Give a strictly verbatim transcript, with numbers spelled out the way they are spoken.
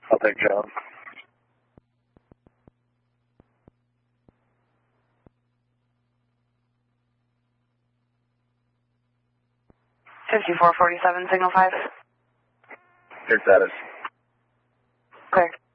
I'll take John. fifty-four forty-seven, signal five. Here's status. Clear.